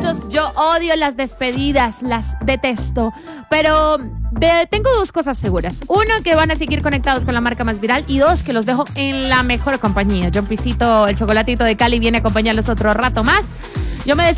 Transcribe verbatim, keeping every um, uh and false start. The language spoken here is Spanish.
muchachos, yo odio las despedidas, las detesto. Pero de, tengo dos cosas seguras. Uno, que van a seguir conectados con la marca más viral. Y dos, que los dejo en la mejor compañía. John Pisito, el chocolatito de Cali, viene a acompañarlos otro rato más. Yo me